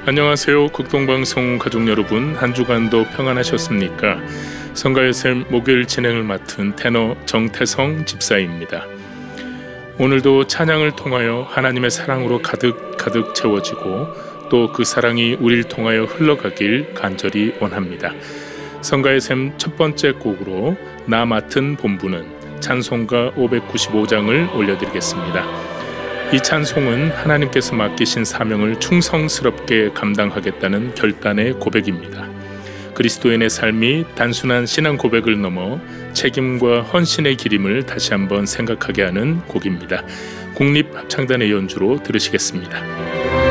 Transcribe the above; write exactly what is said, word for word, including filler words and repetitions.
안녕하세요. 극동방송 가족 여러분, 한 주간도 평안하셨습니까? 성가의 샘 목요일 진행을 맡은 테너 정태성 집사입니다. 오늘도 찬양을 통하여 하나님의 사랑으로 가득 가득 채워지고 또 그 사랑이 우리를 통하여 흘러가길 간절히 원합니다. 성가의 샘 첫 번째 곡으로 나 맡은 본분은 찬송가 오백구십오 장을 올려드리겠습니다. 이 찬송은 하나님께서 맡기신 사명을 충성스럽게 감당하겠다는 결단의 고백입니다. 그리스도인의 삶이 단순한 신앙 고백을 넘어 책임과 헌신의 길임을 다시 한번 생각하게 하는 곡입니다. 국립합창단의 연주로 들으시겠습니다.